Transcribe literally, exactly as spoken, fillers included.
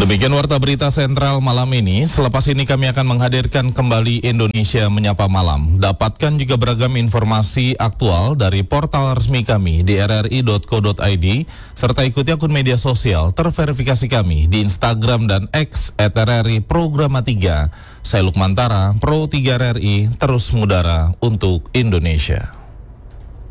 Demikian Warta Berita Sentral malam ini. Selepas ini kami akan menghadirkan kembali Indonesia Menyapa Malam. Dapatkan juga beragam informasi aktual dari portal resmi kami di r r i dot co dot i d serta ikuti akun media sosial terverifikasi kami di Instagram dan X at r r i programa tiga. Saya Lukman Tara, Pro tiga R R I, terus mengudara untuk Indonesia.